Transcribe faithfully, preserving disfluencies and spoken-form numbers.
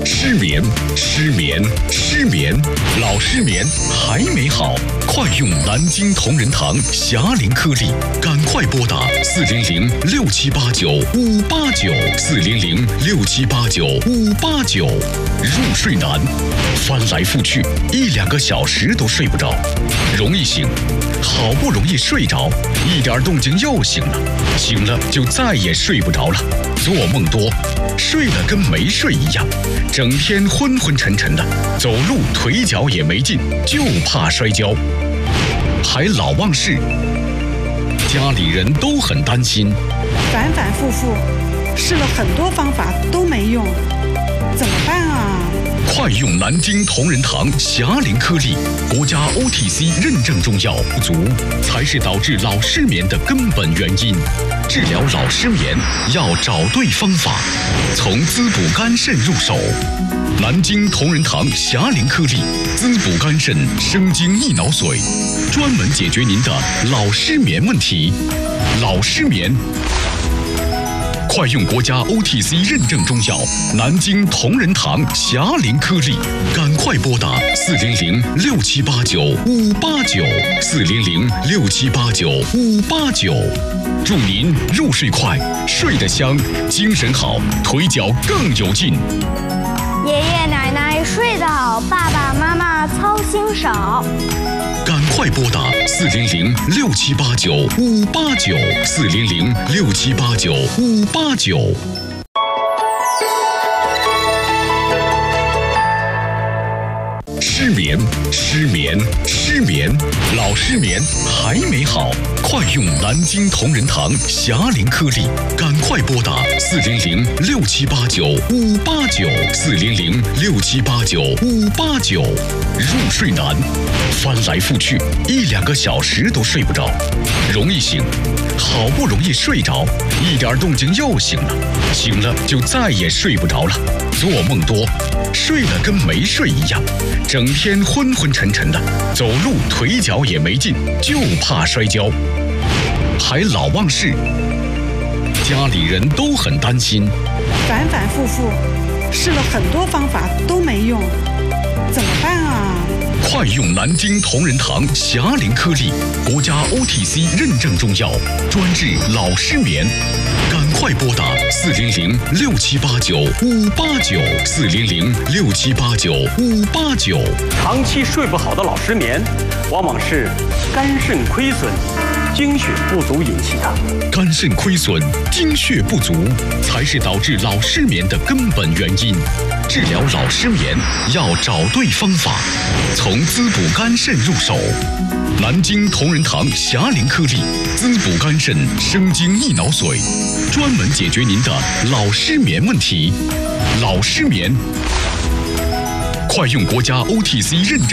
失眠，失眠，失眠，老失眠还没好，快用南京同仁堂霞龄颗粒，赶快拨打四零零六七八九五八九四零零六七八九五八九。入睡难，翻来覆去一两个小时都睡不着，容易醒，好不容易睡着，一点动静又醒了，醒了就再也睡不着了，做梦多，睡了跟没睡一样，整天昏昏沉沉的，走路腿脚也没劲，就怕摔跤，还老忘事，家里人都很担心， 反反复复试了很多方法都没用，怎么办啊？ 快用南京同仁堂霞龄颗粒，国家 O T C 认证中药，不足才是导致老失眠的根本原因。治疗老失眠要找对方法，从滋补肝肾入手。南京同仁堂霞龄颗粒，滋补肝肾，生津益脑髓，专门解决您的老失眠问题。老失眠，快用国家 O T C 认证中药南京同仁堂霞龄颗粒，赶快拨打四零零六七八九五八九四零零六七八九五八九，祝您入睡快，睡得香，精神好，腿脚更有劲。 爷爷奶奶睡得好，爸爸妈妈操心少。 赶快拨打四零零六七八九五八九四零零六七八九五八九。失眠，失眠，失眠，老失眠还没好，快用南京同仁堂霞龄颗粒，赶快拨打四零零六七八九五八九四零零六七八九五八九。入睡难，翻来覆去一两个小时都睡不着，容易醒，好不容易睡着，一点动静又醒了，醒了就再也睡不着了，做梦多，睡了跟没睡一样，整天昏昏沉沉的，走路腿脚也没劲，就怕摔跤，还老忘事，家里人都很担心， 反反复复试了很多方法都没用，怎么办啊？ 快用南京同仁堂霞龄颗粒，国家 O T C 认证中药，专治老失眠。赶快拨打四零零六七八九五八九四零零六七八九五八九。 长期睡不好的老失眠，往往是肝肾亏损、精血不足引起的。 肝肾亏损、精血不足，才是导致老失眠的根本原因。治疗老失眠要找对方法，从滋补肝肾入手。南京同仁堂霞龄颗粒，滋补肝肾，生津益脑髓，专门解决您的老失眠问题。老失眠，快用国家 O T C 认证。